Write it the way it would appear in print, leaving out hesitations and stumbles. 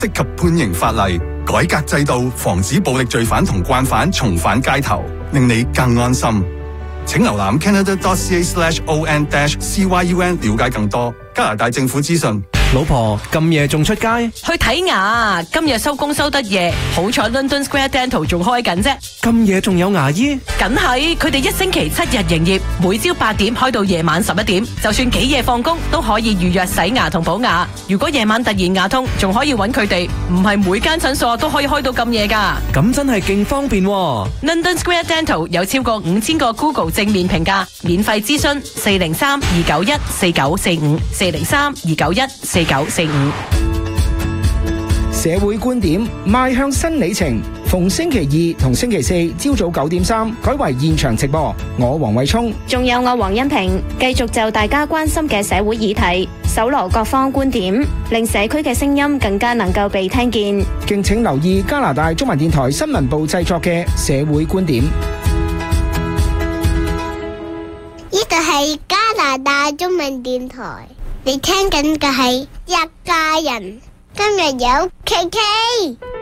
及判刑法例，改革制度，防止暴力罪犯同慣犯重返街頭，令你更安心。請瀏覽 canada.ca/on-cyun 了解更多加拿大政府資訊。 老婆咁夜仲出街？ 去睇牙，今日收工收得夜，好彩 London Square Dental 仲開緊啫。 咁夜仲有牙醫？ 梗係，佢哋一星期7日營業，每朝8點開到夜晚11點，就算幾夜放工都可以預約洗牙同補牙。如果夜晚突然牙痛，仲可以揾佢哋，唔係每間診所都可以開到咁夜㗎。 咁真係勁方便喎。 London Square Dental 有超過5000個 Google 正面評價，免費諮詢403-291-4945 403-291-4945。 社會觀點邁向新里程，逢星期2同星期4朝早9點3改為現場直播。我黃偉聰， 仲有我黃欣平，繼續就大家關心嘅社會議題，搜羅各方觀點，令社區嘅聲音更加能夠被聽見。 敬請留意加拿大中文電台新聞部製作嘅社會觀點。 呢度係加拿大中文電台。你聽緊嘅係一家人，今日有 KK。